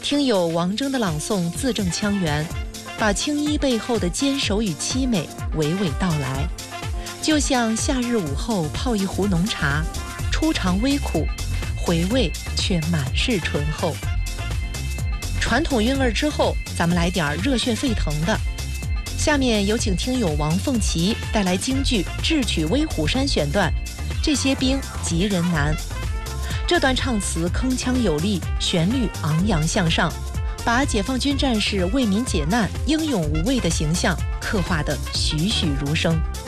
听友王征的朗诵字正腔圆，把青衣背后的坚守与凄美娓娓道来，就像夏日午后泡一壶浓茶，初尝微苦，回味却满是醇厚。传统韵味之后，咱们来点热血沸腾的。下面有请听友王凤琪带来京剧《智取威虎山》选段，这些兵急人难。这段唱词铿锵有力，旋律昂扬向上，把解放军战士为民解难、英勇无畏的形象刻画得栩栩如生。